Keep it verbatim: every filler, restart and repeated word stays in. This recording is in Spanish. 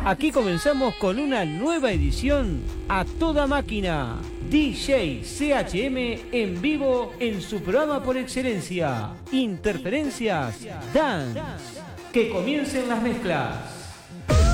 Aquí comenzamos con una nueva edición a toda máquina. D J C H M en vivo en su programa por excelencia, Interferencias Dance. Que comiencen las mezclas.